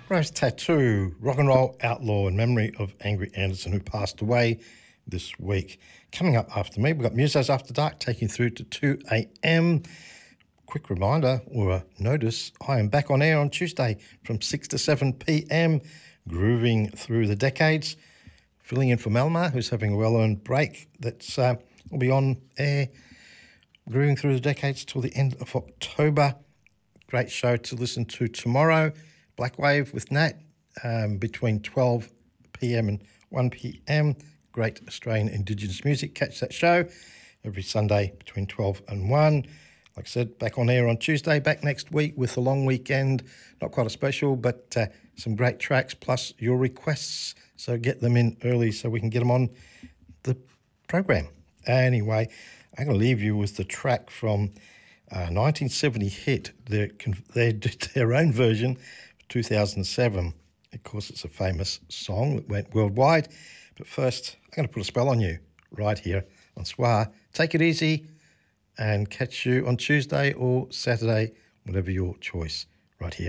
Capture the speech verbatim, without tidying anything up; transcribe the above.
Rose Tattoo, rock and roll outlaw in memory of Angry Anderson, who passed away this week. Coming up after me, we've got Musos After Dark taking through to two a.m. Quick reminder or a notice, I am back on air on Tuesday from six to seven p.m, grooving through the decades, filling in for Melma, who's having a well-earned break. That's uh, will be on air, grooving through the decades till the end of October. Great show to listen to tomorrow. Black Wave with Nat um, between twelve p.m. and one p.m. Great Australian Indigenous music. Catch that show every Sunday between twelve and one. Like I said, back on air on Tuesday, back next week with a long weekend. Not quite a special, but uh, some great tracks plus your requests. So get them in early so we can get them on the program. Anyway, I'm going to leave you with the track from a nineteen seventy hit. They they did their own version, two thousand seven. Of course, it's a famous song that went worldwide. But first, I'm going to put a spell on you right here on S W A. Take it easy and catch you on Tuesday or Saturday, whatever your choice, right here.